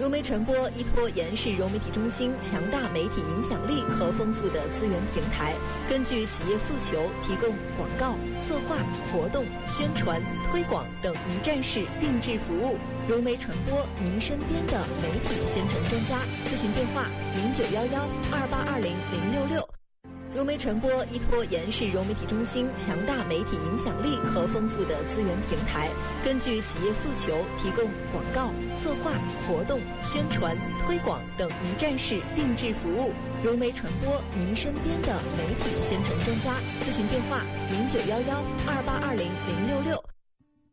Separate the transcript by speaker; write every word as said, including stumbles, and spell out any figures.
Speaker 1: 融媒传播依托延世融媒体中心强大媒体影响力和丰富的资源平台，根据企业诉求提供广告、策划、活动、宣传、推广等一站式定制服务。融媒传播，您身边的媒体宣传专家。咨询电话：零九幺幺二八二零零六六。融媒传播依托延世融媒体中心强大媒体影响力和丰富的资源平台，根据企业诉求提供广告、策划、活动、宣传、推广等一站式定制服务。融媒传播，您身边的媒体宣传专家。咨询电话：零九幺幺二八二零零六六。